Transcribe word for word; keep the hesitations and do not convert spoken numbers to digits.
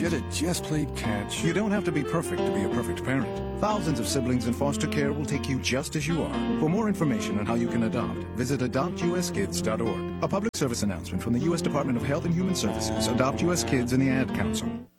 Should have just played catch. You don't have to be perfect to be a perfect parent. Thousands of siblings in foster care will take you just as you are. For more information on how you can adopt, visit adopt u s kids dot org. A public service announcement from the U S Department of Health and Human Services, Adopt U S Kids, and the Ad Council.